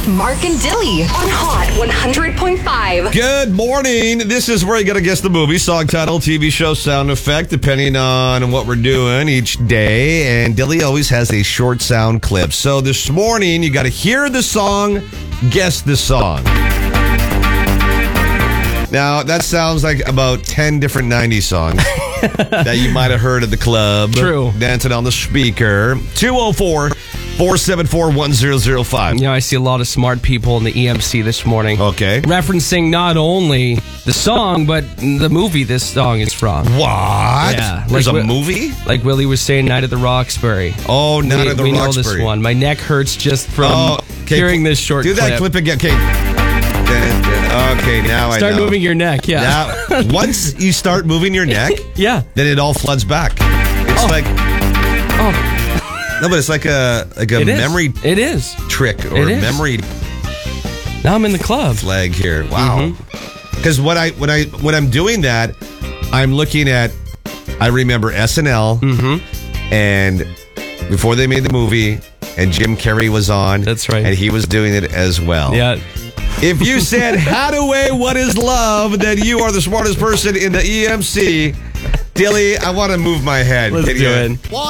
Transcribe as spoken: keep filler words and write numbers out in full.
Mark and Dilly on Hot one hundred point five. Good morning. This is where you got to guess the movie, song title, T V show, sound effect, depending on what we're doing each day. And Dilly always has a short sound clip. So this morning, you got to hear the song, guess the song. Now, that sounds like about ten different nineties songs that you might have heard at the club. True. Dancing on the speaker. two oh four, four seven four, one oh oh five. You know, I see a lot of smart people in the E M C this morning. Okay. Referencing not only the song, but the movie this song is from. What? Yeah. There's like, a movie? Like Willie was saying, Night at the Roxbury. Oh, Night we, at the we Roxbury. know this one. My neck hurts just from Oh, okay. hearing this short Do clip. that clip again. Okay. Okay, now I know. Start moving your neck, yeah. Now, once you start moving your neck, yeah, then it all floods back. It's Oh. like oh, no, but it's like a like a it is. memory It is. trick or It is. memory Now I'm in the club. flag here. Wow. Because when I when I when I'm doing that, I'm looking at. I remember S N L, Mm-hmm. and before they made the movie, and Jim Carrey was on. That's right. And he was doing it as well. Yeah. If you said Hadaway, what is love, then you are the smartest person in the E M C. Dilly, I want to move my head. Let's Can do you- it.